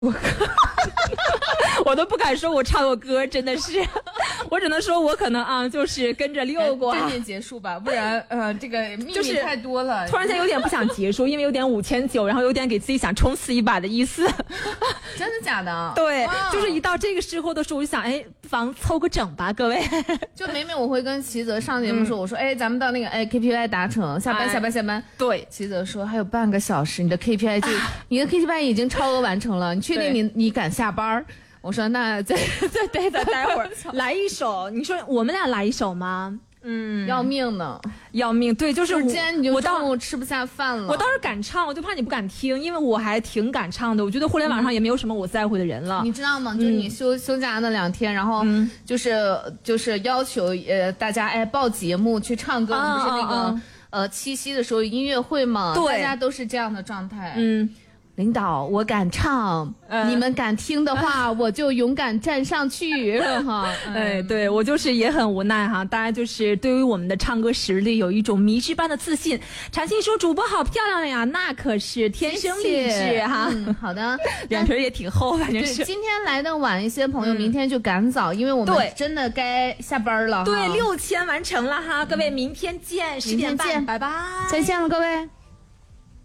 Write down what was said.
我都不敢说我唱过歌，真的是，我只能说我可能啊，就是跟着溜过。 赶紧结束吧，不然这个秘密太多了。 突然间有点不想结束，因为有点5900，然后有点给自己想冲刺一把的意思。 真的假的？ 对，就是一到这个时候的时候，我就想，哎，不妨凑个整吧，各位。 就每我会跟齐泽上节目说，我说，哎，咱们到那个KPI 达成，下班。 对， 齐泽说还有半个小时，你的 KPI 已经超额完成了，你确定你赶下班？我说那再待会儿来一首，你说我们俩来一首吗？ 要命呢， 要命！对，就是今天你就中午吃不下饭了。 我倒是敢唱，我就怕你不敢听，因为我还挺敢唱的。我觉得互联网上也没有什么我在乎的人了。 你知道吗？就是你休假那2天，然后就是要求大家报节目去唱歌，不是那个七夕的时候音乐会嘛？ 对， 大家都是这样的状态。领导，我敢唱，你们敢听的话，我就勇敢站上去哈。 哎，对，我就是也很无奈哈，大家就是对于我们的唱歌实力有一种迷之般的自信。禅心说主播好漂亮呀，那可是天生丽质哈。 好的， 脸皮也挺厚，反正是。 今天来的晚一些朋友，明天就赶早，因为我们真的该下班了。 对，6000完成了哈，各位明天见，10点半，拜拜， 再见了各位。